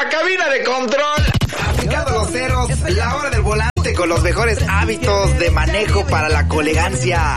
la cabina de control. Aplicando los ceros, la hora del volante con los mejores hábitos de manejo para la colegancia.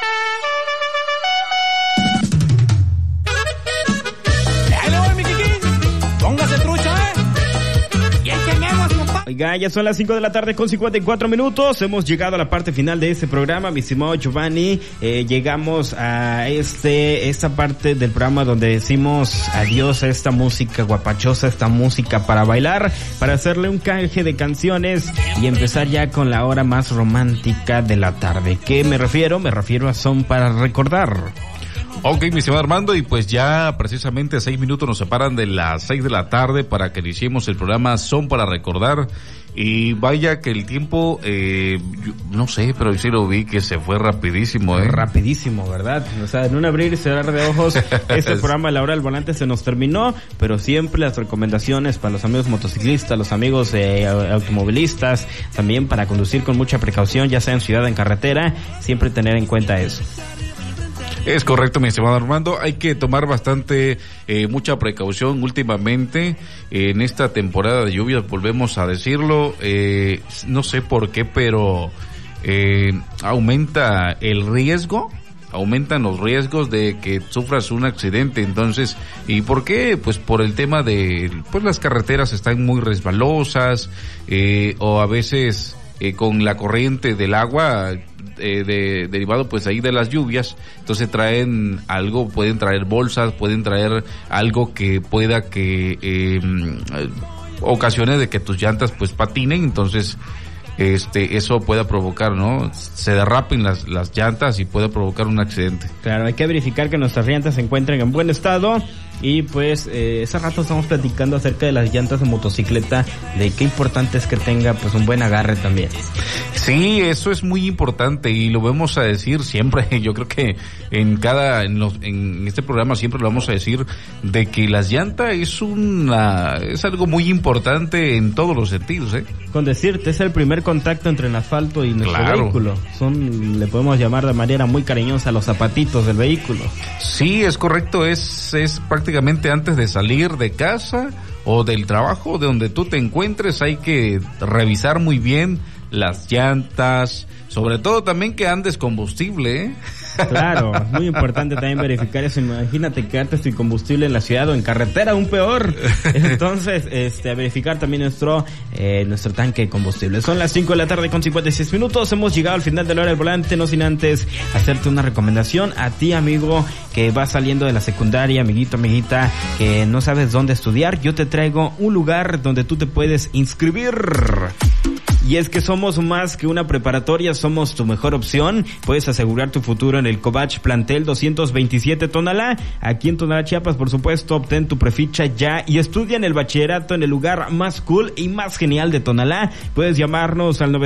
Póngase trucha, y enseñemos, compa. Oiga, ya son las 5 de la tarde con 54 minutos. Hemos llegado a la parte final de este programa, mi estimado Giovanni. Llegamos a esta parte del programa donde decimos adiós a esta música guapachosa, esta música para bailar, para hacerle un canje de canciones y empezar ya con la hora más romántica de la tarde. ¿Qué me refiero? Me refiero a Son para Recordar. Ok, mi estimado Armando, y pues ya precisamente 6 minutos nos separan de las 6 de la tarde para que iniciemos el programa Son para Recordar. Y vaya que el tiempo, no sé, pero sí lo vi que se fue rapidísimo, Rapidísimo, ¿verdad? O sea, en un abrir y cerrar de ojos, este programa, La Hora del Volante, se nos terminó, pero siempre las recomendaciones para los amigos motociclistas, los amigos automovilistas, también para conducir con mucha precaución, ya sea en ciudad o en carretera, siempre tener en cuenta eso. Es correcto, mi estimado Armando, hay que tomar mucha precaución últimamente en esta temporada de lluvias, volvemos a decirlo, no sé por qué, pero aumentan los riesgos de que sufras un accidente. Entonces, ¿y por qué? Pues por el tema de, pues las carreteras están muy resbalosas, o a veces con la corriente del agua, derivado pues ahí de las lluvias, entonces pueden traer bolsas, pueden traer algo que pueda ocasiones de que tus llantas pues patinen, entonces eso pueda provocar, ¿no? Se derrapen las llantas y puede provocar un accidente. Claro, hay que verificar que nuestras llantas se encuentren en buen estado. Y pues ese rato estamos platicando acerca de las llantas de motocicleta, de qué importante es que tenga pues un buen agarre también. Sí, eso es muy importante y lo vamos a decir siempre. Yo creo que en este programa siempre lo vamos a decir, de que las llantas es algo muy importante en todos los sentidos, Con decirte, es el primer contacto entre el asfalto y nuestro vehículo. Le podemos llamar de manera muy cariñosa los zapatitos del vehículo. Sí, es correcto, es prácticamente antes de salir de casa o del trabajo, de donde tú te encuentres, hay que revisar muy bien las llantas, sobre todo también que andes combustible, Claro, muy importante también verificar eso. Imagínate quedarte sin combustible en la ciudad o en carretera, aún peor. Entonces, a verificar también nuestro tanque de combustible. Son las 5 de la tarde con 56 minutos. Hemos llegado al final de La Hora del Volante, no sin antes hacerte una recomendación a ti, amigo, que vas saliendo de la secundaria, amiguito, amiguita, que no sabes dónde estudiar. Yo te traigo un lugar donde tú te puedes inscribir. Y es que somos más que una preparatoria, somos tu mejor opción. Puedes asegurar tu futuro en el Covach Plantel 227 Tonalá. Aquí en Tonalá, Chiapas, por supuesto, obtén tu preficha ya y estudia en el bachillerato en el lugar más cool y más genial de Tonalá. Puedes llamarnos al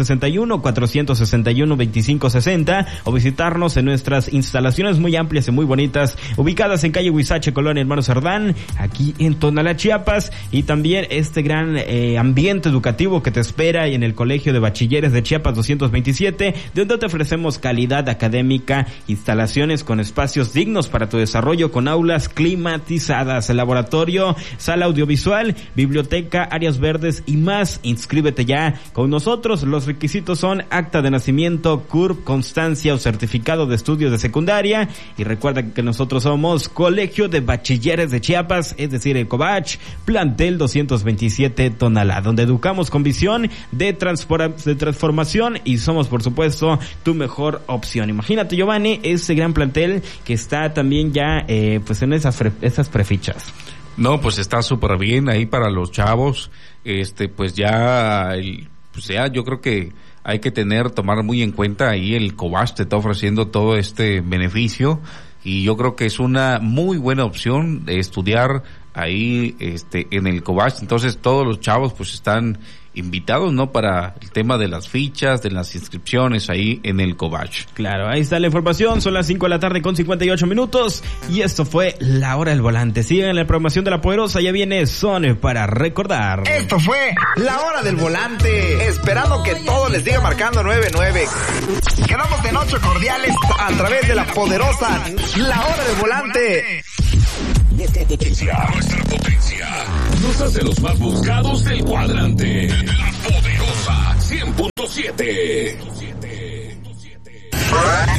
961-461-2560 o visitarnos en nuestras instalaciones muy amplias y muy bonitas, ubicadas en calle Huizache, Colonia Hermano Cerdán, aquí en Tonalá, Chiapas. Y también este gran ambiente educativo que te espera en el Colegio de Bachilleres de Chiapas 227, donde te ofrecemos calidad académica, instalaciones con espacios dignos para tu desarrollo, con aulas climatizadas, laboratorio, sala audiovisual, biblioteca, áreas verdes y más. Inscríbete ya con nosotros. Los requisitos son acta de nacimiento, CURP, constancia o certificado de estudios de secundaria. Y recuerda que nosotros somos Colegio de Bachilleres de Chiapas, es decir, el Covach Plantel 227 Tonalá, donde educamos con visión de transformación y somos, por supuesto, tu mejor opción. Imagínate, Giovanni, ese gran plantel que está también ya pues en esas prefichas. No, pues está súper bien ahí para los chavos. Pues ya yo creo que hay que tomar muy en cuenta ahí el Covach te está ofreciendo todo este beneficio y yo creo que es una muy buena opción de estudiar ahí en el Covach. Entonces todos los chavos pues están invitados, ¿no? Para el tema de las fichas, de las inscripciones ahí en el Covach. Claro, ahí está la información. Son las 5 de la tarde con 58 minutos y esto fue La Hora del Volante. Sigan la programación de La Poderosa, ya viene Son para Recordar. Esto fue La Hora del Volante, esperando que todo les diga marcando 99. Quedamos de noche cordiales a través de La Poderosa, La Hora del Volante. Nuestra potencia. Nuestra poderosas de los más buscados del cuadrante. La Poderosa 100.7.